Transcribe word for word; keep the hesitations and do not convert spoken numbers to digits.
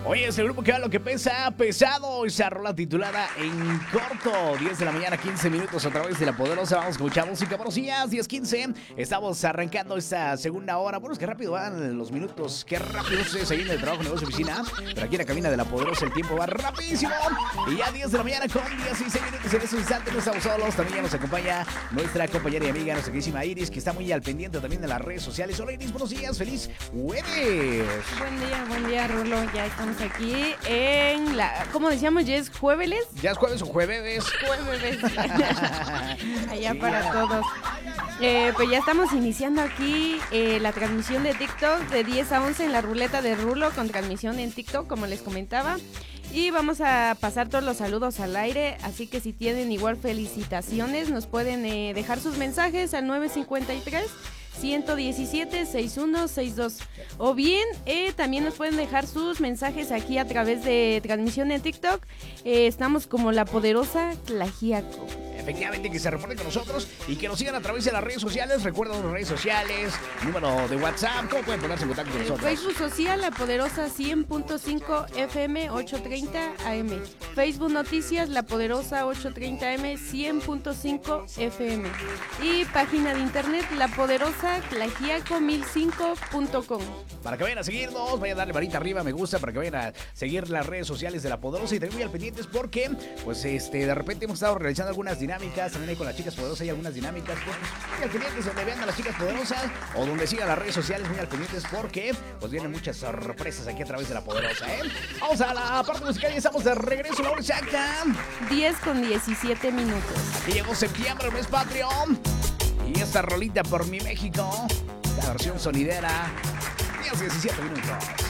Oye, es el grupo que va lo que pesa pesado. Esa rola titulada En Corto. diez de la mañana, quince minutos a través de La Poderosa. Vamos a escuchar música. Buenos días, diez quince. Estamos arrancando esta segunda hora. Bueno, es que rápido van los minutos. Qué rápido ustedes ahí en el trabajo, negocio, oficina. Pero aquí en la cabina de La Poderosa el tiempo va rapidísimo. Y ya diez de la mañana con dieciséis minutos. En ese instante no estamos solos. También ya nos acompaña nuestra compañera y amiga, nuestra queridísima Iris, que está muy al pendiente también de las redes sociales. Hola Iris, buenos días. Feliz jueves. Buen día, buen día, Rulo. Ya estamos aquí en la... ¿Cómo decíamos? ¿Ya es jueves? ¿Ya es jueves o jueves? Jueves. Allá Sí, para ya. todos. Eh, pues ya estamos iniciando aquí eh, la transmisión de TikTok de diez a once en la ruleta de Rulo con transmisión en TikTok, como les comentaba. Y vamos a pasar todos los saludos al aire, así que si tienen igual felicitaciones, nos pueden eh, dejar sus mensajes al nueve cinco tres, uno uno siete, seis uno seis dos. O bien, eh, también nos pueden dejar sus mensajes aquí a través de transmisión en TikTok. Eh, estamos como La Poderosa Tlaxiaco. Efectivamente, que se reporten con nosotros y que nos sigan a través de las redes sociales. Recuerden las redes sociales, número de WhatsApp, ¿cómo pueden ponerse en contacto con Eh, nosotros? Facebook social La Poderosa cien punto cinco F M ochocientos treinta A M. Facebook Noticias La Poderosa ochocientos treinta A M cien punto cinco F M. Y página de internet La Poderosa Tlaxiaco mil cinco punto com. Para que vayan a seguirnos, vayan a darle varita arriba, me gusta, para que vayan a seguir las redes sociales de La Poderosa y también muy al pendientes porque, pues, este, de repente hemos estado realizando algunas dinámicas, también hay con las chicas poderosas hay algunas dinámicas, pues, muy al pendientes donde vean a las chicas poderosas o donde sigan las redes sociales, muy al pendientes porque, pues, vienen muchas sorpresas aquí a través de La Poderosa, ¿eh? Vamos a la parte musical y estamos de regreso a la hora exacta. diez con diecisiete minutos. Aquí llegó septiembre, el mes patrio. Y esta rolita por mi México, la versión sonidera, diez diecisiete minutos.